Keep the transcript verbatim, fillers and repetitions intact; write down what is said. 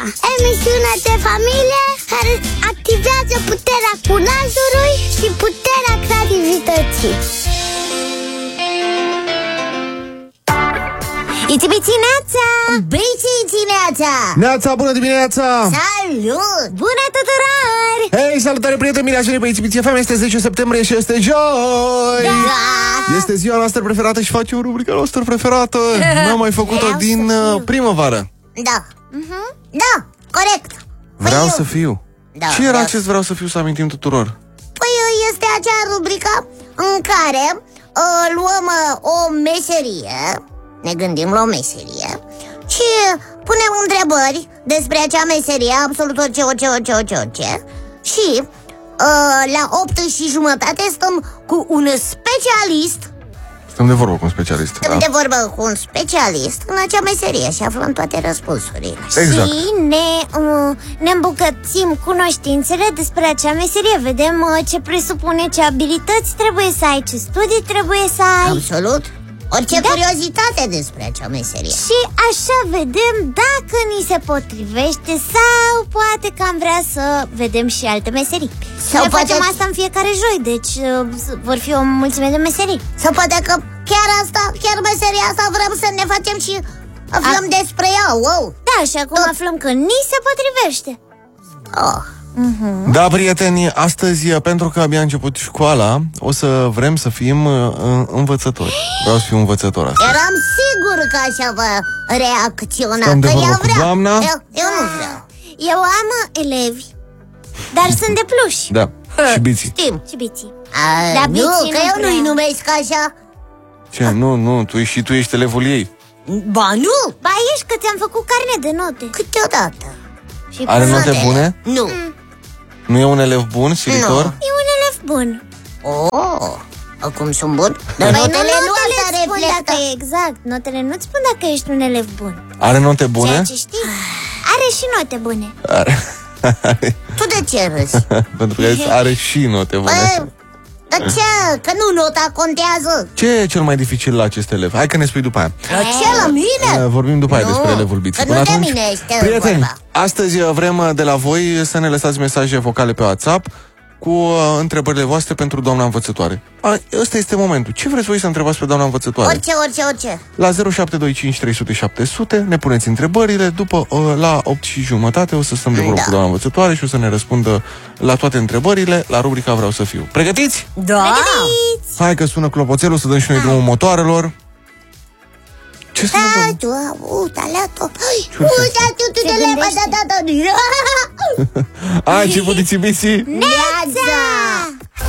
emisiunea de familie care activează puterea curajului și puterea creativității. Iti-biți neața! Bici neața! Neața, bună dimineața! Salut! Bună tuturor! Hei, salutare prieteni, bine ați venit pe Iti-biți F M. Este zece septembrie și este joi! Da! Este ziua noastră preferată și facem rubrica noastră preferată. N-am mai făcut-o Vreau din să uh, primăvară. Da, uh-huh. Da, corect. Vreau Păi să eu... fiu. Da, Ce era vreau... acest vreau să fiu, să amintim tuturor? Păi este acea rubrică în care uh, luăm uh, o meserie, ne gândim la o meserie și punem întrebări despre acea meserie, absolut orice, orice, orice, orice, orice. Și uh, la opt și jumătate stăm cu un specialist. Stăm de vorbă cu un specialist. Stăm da? de vorbă cu un specialist în acea meserie și aflăm toate răspunsurile. Exact. Și ne, uh, ne îmbogățim cunoștințele despre acea meserie. Vedem uh, ce presupune, ce abilități trebuie să ai, ce studii trebuie să ai. Absolut. Orice Da. curiozitate despre acea meserie. Și așa vedem dacă ni se potrivește sau poate că am vrea să vedem și alte meserii. Sau Noi poate- facem asta în fiecare joi, deci uh, vor fi o mulțime de meserii. Sau poate că chiar asta, chiar meseria asta vrem să ne facem și aflăm A- despre ea. Wow. Da, și acum Tot. aflăm că ni se potrivește. Oh. Da, prieteni, astăzi, pentru că abia a început școala, o să vrem să fim uh, învățători. Vreau să fiu învățător astăzi. Eram sigur că așa va reacționa. Stăm de Că vorbă ea cu vrea. doamna. Eu, eu nu vreau. Eu am elevi, dar sunt de pluși. Da, și biții. Știm. Și biții. A, Da, nu, biții că nu eu vreau. nu-i numesc așa. Ce? Nu, nu, tu și tu ești elevul ei. Ba nu. Ba, ești că ți-am făcut carne de note. Câteodată. Și Are cu note Notele. bune? Nu. Nu e un elev bun, silitor? Nu. E un elev bun. Oh, acum sunt bun. Dar Păi notele nu notele asta îți spun reflectă. dacă e exact. Notele nu-ți spun dacă ești un elev bun. Are note bune? Ceea ce știi, are și note bune. Are. are. Tu de ce râzi? Pentru că are și note bune. Bă, dar ce? Că nu nota contează. Ce e cel mai dificil la acest elev? Hai că ne spui după aia. La ce, la mine? Uh, Vorbim după aia Nu, despre elevul biții. că nu de mine este prieteni, vorba. astăzi uh, vrem uh, de la voi să ne lăsați mesaje vocale pe WhatsApp cu uh, întrebările voastre pentru doamna învățătoare. A, ăsta este momentul. Ce vreți voi să întrebați pe doamna învățătoare? Orice, orice, orice. La zero șapte doi cinci trei sute șapte sute ne puneți întrebările. După uh, la opt și jumătate o să stăm de vorbă Da. cu doamna învățătoare și o să ne răspundă la toate întrebările la rubrica Vreau să fiu. Pregătiți? Da. Pregătiți! Hai că sună clopoțelul, să dăm și noi drumul motoarelor. Ce sună? Da, domnule? tu, uite, alea tot. urcă Uite, tu, tu, Se de lepa, gândește. da, da, da. A început Iti-biții? Neața!